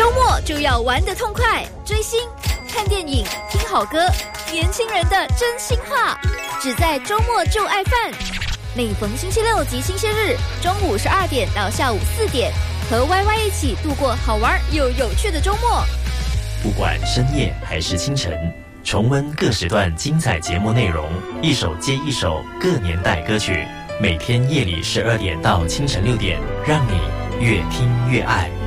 周末就要玩得痛快，追星、看电影、听好歌，年轻人的真心话，只在周末就爱饭。每逢星期六及星期日，中午12点到下午4点，和 YY 一起度过好玩又有趣的周末。 不管深夜还是清晨，重温各时段精彩节目内容，一首接一首各年代歌曲。每天夜里12点到清晨6点，让你越听越爱。